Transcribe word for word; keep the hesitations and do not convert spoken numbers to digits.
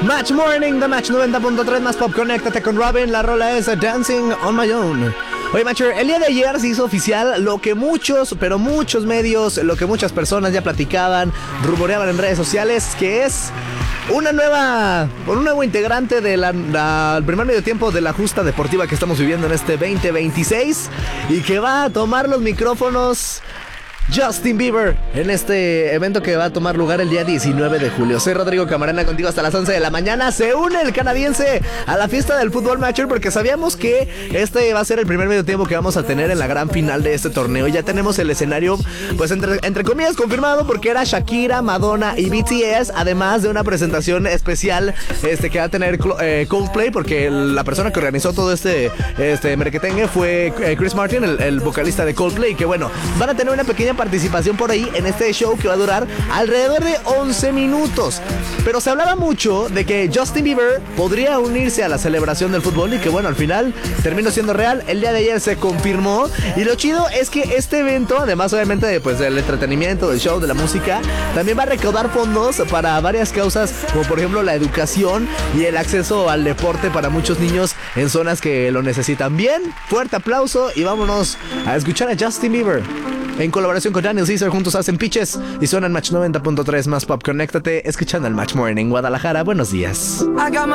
Match Morning de Match noventa punto tres más Pop. Conéctate con Robin. La rola es Dancing on My Own. Oye, Matcher, el día de ayer se hizo oficial lo que muchos, pero muchos medios, lo que muchas personas ya platicaban, rumoreaban en redes sociales, que es una nueva, un nuevo integrante del primer medio tiempo de la justa deportiva que estamos viviendo en este veinte veintiséis y que va a tomar los micrófonos Justin Bieber en este evento que va a tomar lugar el día diecinueve de julio. Soy Rodrigo Camarena, contigo hasta las once de la mañana. Se une el canadiense a la fiesta del fútbol, Matcher, porque sabíamos que este va a ser el primer medio tiempo que vamos a tener en la gran final de este torneo. Ya tenemos el escenario, pues entre, entre comillas, confirmado, porque era Shakira, Madonna y B T S, además de una presentación especial este, que va a tener eh, Coldplay, porque el, la persona que organizó todo este, este merequetengue fue eh, Chris Martin, el, el vocalista de Coldplay, que bueno, van a tener una pequeña participación por ahí en este show que va a durar alrededor de once minutos. Pero se hablaba mucho de que Justin Bieber podría unirse a la celebración del fútbol y que bueno, al final terminó siendo real. El día de ayer se confirmó y lo chido es que este evento, además obviamente de, pues, del entretenimiento, del show, de la música, también va a recaudar fondos para varias causas, como por ejemplo la educación y el acceso al deporte para muchos niños en zonas que lo necesitan. Bien, fuerte aplauso y vámonos a escuchar a Justin Bieber. En colaboración con Daniel Caesar, juntos hacen Pitches y suenan Match noventa punto tres más Pop. Conéctate escuchando el Match Morning Guadalajara. Buenos días.